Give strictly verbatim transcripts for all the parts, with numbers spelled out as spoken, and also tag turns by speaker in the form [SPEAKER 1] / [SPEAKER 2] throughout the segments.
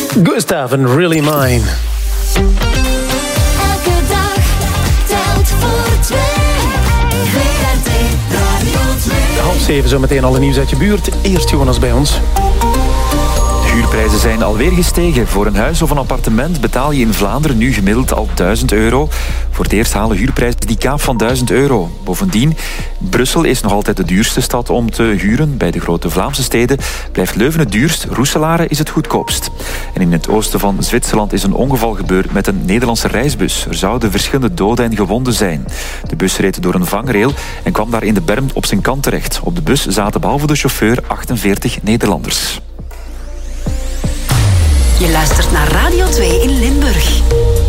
[SPEAKER 1] Gustav en Really Mine.
[SPEAKER 2] Elke dag telt voor twee. V R T Radio twee.
[SPEAKER 1] Half zeven zometeen alle nieuws uit je buurt. Eerst Jonas bij ons.
[SPEAKER 3] De huurprijzen zijn alweer gestegen. Voor een huis of een appartement betaal je in Vlaanderen nu gemiddeld al duizend euro. Voor het eerst halen huurprijzen die kaap van duizend euro. Bovendien, Brussel is nog altijd de duurste stad om te huren. Bij de grote Vlaamse steden blijft Leuven het duurst, Roeselare is het goedkoopst. En in het oosten van Zwitserland is een ongeval gebeurd met een Nederlandse reisbus. Er zouden verschillende doden en gewonden zijn. De bus reed door een vangrail en kwam daar in de berm op zijn kant terecht. Op de bus zaten behalve de chauffeur achtenveertig Nederlanders.
[SPEAKER 4] Je luistert naar Radio twee in Limburg.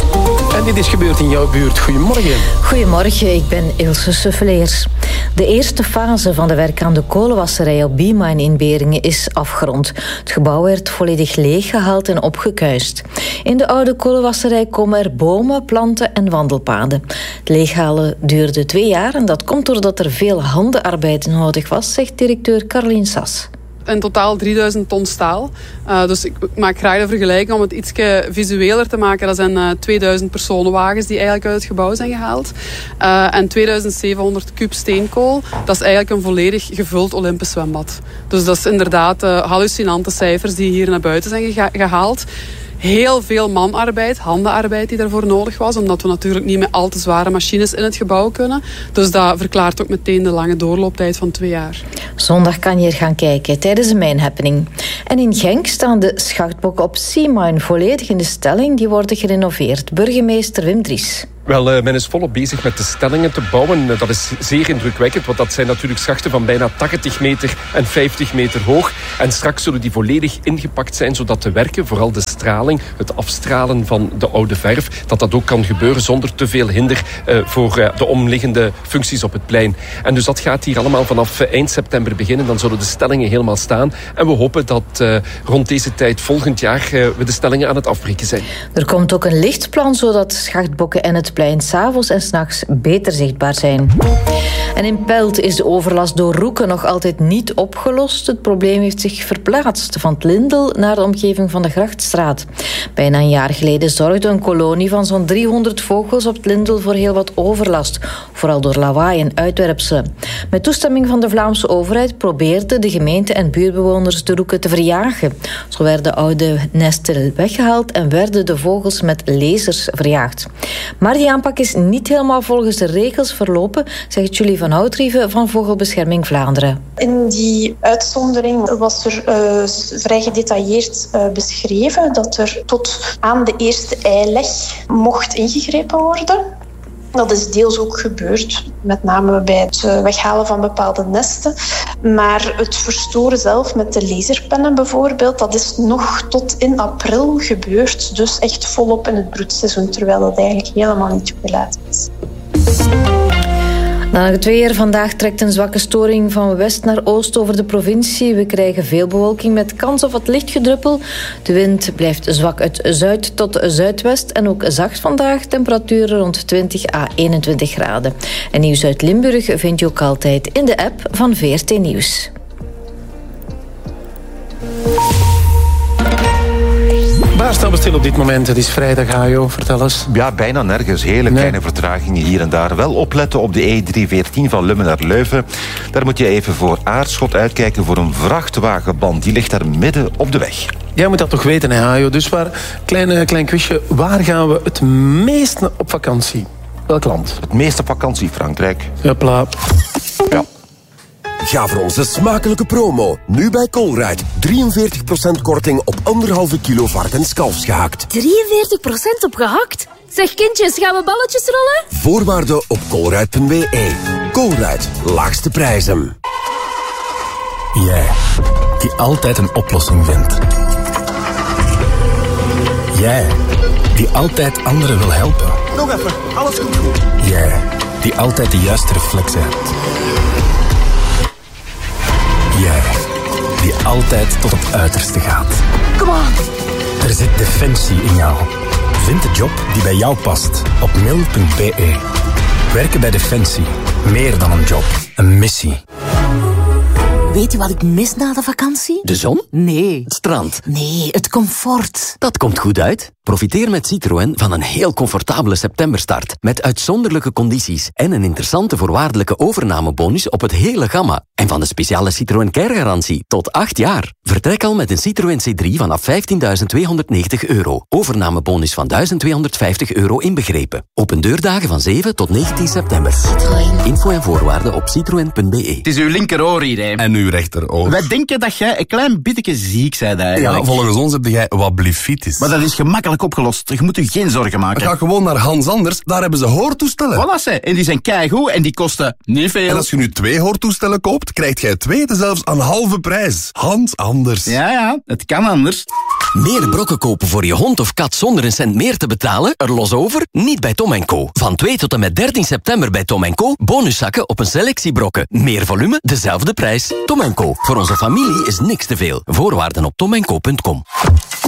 [SPEAKER 1] En dit is gebeurd in jouw buurt. Goedemorgen.
[SPEAKER 5] Goedemorgen, ik ben Ilse Suffeleers. De eerste fase van de werk aan de kolenwasserij op B-Mine in Beringen is afgerond. Het gebouw werd volledig leeggehaald en opgekuist. In de oude kolenwasserij komen er bomen, planten en wandelpaden. Het leeghalen duurde twee jaar en dat komt doordat er veel handenarbeid nodig was, zegt directeur Carolien Sas.
[SPEAKER 6] In totaal drieduizend ton staal. Uh, dus ik maak graag de vergelijking om het iets visueler te maken. Dat zijn uh, tweeduizend personenwagens die eigenlijk uit het gebouw zijn gehaald. Uh, en tweeduizend zevenhonderd kub steenkool. Dat is eigenlijk een volledig gevuld Olympisch zwembad. Dus dat is inderdaad uh, hallucinante cijfers die hier naar buiten zijn geha- gehaald. Heel veel manarbeid, handenarbeid die daarvoor nodig was. Omdat we natuurlijk niet met al te zware machines in het gebouw kunnen. Dus dat verklaart ook meteen de lange doorlooptijd van twee jaar.
[SPEAKER 5] Zondag kan je er gaan kijken tijdens de mijnhappening. En in Genk staan de schachtbokken op C-Mine volledig in de stelling. Die worden gerenoveerd. Burgemeester Wim Dries.
[SPEAKER 7] Wel, uh, men is volop bezig met de stellingen te bouwen. Uh, dat is zeer indrukwekkend, want dat zijn natuurlijk schachten van bijna tachtig meter en vijftig meter hoog. En straks zullen die volledig ingepakt zijn, zodat de werken, vooral de straling, het afstralen van de oude verf, dat dat ook kan gebeuren zonder te veel hinder uh, voor uh, de omliggende functies op het plein. En dus dat gaat hier allemaal vanaf uh, eind september beginnen. Dan zullen de stellingen helemaal staan. En we hopen dat uh, rond deze tijd volgend jaar uh, we de stellingen aan het afbreken zijn.
[SPEAKER 5] Er komt ook een lichtplan, zodat schachtbokken en het plein 's avonds en 's nachts beter zichtbaar zijn. En in Pelt is de overlast door roeken nog altijd niet opgelost. Het probleem heeft zich verplaatst van het Lindel naar de omgeving van de Grachtstraat. Bijna een jaar geleden zorgde een kolonie van zo'n driehonderd vogels op het Lindel voor heel wat overlast. Vooral door lawaai en uitwerpselen. Met toestemming van de Vlaamse overheid probeerden de gemeente en buurtbewoners de roeken te verjagen. Zo werden oude nesten weggehaald en werden de vogels met lasers verjaagd. Maar die aanpak is niet helemaal volgens de regels verlopen, zegt Julie van Houtrieven van Vogelbescherming Vlaanderen.
[SPEAKER 8] In die uitzondering was er uh, vrij gedetailleerd uh, beschreven dat er tot aan de eerste eileg mocht ingegrepen worden. Dat is deels ook gebeurd, met name bij het weghalen van bepaalde nesten. Maar het verstoren zelf met de laserpennen bijvoorbeeld, dat is nog tot in april gebeurd. Dus echt volop in het broedseizoen, terwijl dat eigenlijk helemaal niet toegelaten is.
[SPEAKER 5] Na het weer. Vandaag trekt een zwakke storing van west naar oost over de provincie. We krijgen veel bewolking met kans op wat lichtgedruppel. De wind blijft zwak uit zuid tot zuidwest en ook zacht vandaag. Temperaturen rond twintig à eenentwintig graden. En nieuws uit Limburg vind je ook altijd in de app van V R T Nieuws.
[SPEAKER 1] Waar staan we stil op dit moment? Het is vrijdag, Hajo. Vertel eens.
[SPEAKER 9] Ja, bijna nergens. Hele kleine nee. vertragingen hier en daar. Wel opletten op de E driehonderdveertien van Lummen naar Leuven. Daar moet je even voor Aarschot uitkijken voor een vrachtwagenband. Die ligt daar midden op de weg.
[SPEAKER 1] Jij moet dat toch weten, hè, Hajo? Dus waar, klein, klein quizje. Waar gaan we het meest op vakantie? Welk land?
[SPEAKER 9] Het meest op vakantie, Frankrijk.
[SPEAKER 1] Hopla.
[SPEAKER 9] Ja.
[SPEAKER 10] Ga voor onze smakelijke promo. Nu bij Colruyt. drieënveertig procent korting op anderhalve kilo varkenskalfsgehakt.
[SPEAKER 11] drieënveertig procent op gehakt? Zeg kindjes, gaan we balletjes rollen?
[SPEAKER 10] Voorwaarden op colruyt punt b e. Colruyt. Laagste prijzen.
[SPEAKER 12] Jij, die altijd een oplossing vindt. Jij, die altijd anderen wil helpen.
[SPEAKER 10] Nog even, alles goed.
[SPEAKER 12] Jij, die altijd de juiste reflexen hebt. Jij, die altijd tot het uiterste gaat.
[SPEAKER 11] Kom on!
[SPEAKER 12] Er zit defensie in jou. Vind de job die bij jou past op mil punt b e. Werken bij Defensie. Meer dan een job. Een missie.
[SPEAKER 13] Weet je wat ik mis na de vakantie?
[SPEAKER 14] De zon?
[SPEAKER 13] Nee.
[SPEAKER 14] Het strand?
[SPEAKER 13] Nee, het comfort.
[SPEAKER 14] Dat komt goed uit. Profiteer met Citroën van een heel comfortabele septemberstart. Met uitzonderlijke condities en een interessante voorwaardelijke overnamebonus op het hele gamma. En van de speciale Citroën Care-garantie tot acht jaar. Vertrek al met een Citroën C drie vanaf vijftienduizend tweehonderdnegentig euro. Overnamebonus van duizend tweehonderdvijftig euro inbegrepen. Open deurdagen van zeven tot negentien september.
[SPEAKER 13] Citroën.
[SPEAKER 14] Info en voorwaarden op citroen punt b e.
[SPEAKER 15] Het is uw linkeroor hier, hè.
[SPEAKER 16] En uw rechteroor.
[SPEAKER 15] Wij denken dat jij een klein beetje ziek bent, eigenlijk.
[SPEAKER 16] Ja, volgens ons heb jij wat blefitis.
[SPEAKER 15] Maar dat is gemakkelijk opgelost. Je moet u geen zorgen maken.
[SPEAKER 16] Ga gewoon naar Hans Anders, daar hebben ze hoortoestellen.
[SPEAKER 15] Voilà, ze. En die zijn keigoed en die kosten niet veel.
[SPEAKER 16] En als je nu twee hoortoestellen koopt, krijg jij twee zelfs aan halve prijs. Hans Anders.
[SPEAKER 15] Ja, ja, het kan anders.
[SPEAKER 14] Meer brokken kopen voor je hond of kat zonder een cent meer te betalen? Er los over? Niet bij Tom en Co. Van twee tot en met dertien september bij Tom en Co. Bonuszakken op een selectie brokken. Meer volume, dezelfde prijs. Tom en Co. Voor onze familie is niks te veel. Voorwaarden op tom en co punt com.